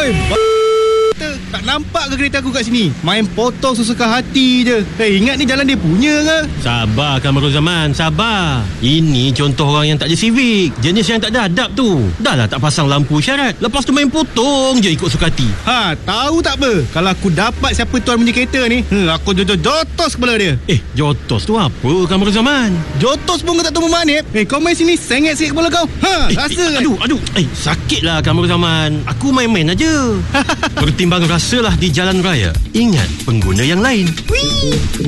Oi, tak nampak ke kereta aku kat sini? Main potong sesuka hati je. Ingat ni jalan dia punya ke? Sabar Kamarul Zaman, sabar. Ini contoh orang yang tak ada civic. Jenis yang tak ada adab tu. Dah lah tak pasang lampu isyarat. Lepas tu main potong je ikut suka hati. Tahu tak apa? Kalau aku dapat siapa tuan punya kereta ni, aku jotos kepala dia. Jotos tu apa Kamarul Zaman? Jotos pun kau tak tahu bermakna. Kau main sini sengit sikit kepala kau. Rasa Aduh. Sakit lah Kamarul Zaman. Aku main-main aja. Pertimbang rasalah di jalan raya. Ingat pengguna yang lain.